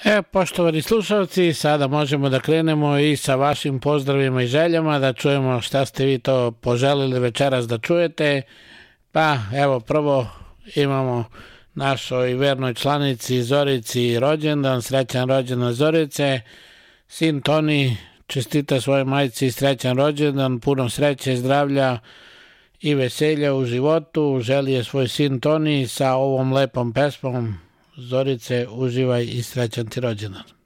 Poštovani slušalci, sada možemo da krenemo i sa vašim pozdravima i željama, da čujemo šta ste vi to poželili večeras da čujete. Pa evo, prvo imamo našoj vernoj članici Zorici rođendan, srećan rođendan Zorice. Sin Toni čestita svojoj majci srećan rođendan, puno sreće, zdravlja i veselja u životu. Želi je svoj sin Toni sa ovom lepom pesmom. Zorice, uživaj i srećan ti rođendan.